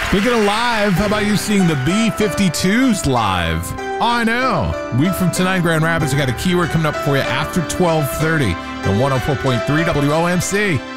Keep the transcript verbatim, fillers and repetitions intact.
Speaking of live, how about you seeing the B fifty-twos live? Oh, I know. Week from tonight, Grand Rapids. I got a keyword coming up for you after twelve thirty on one oh four point three W O M C.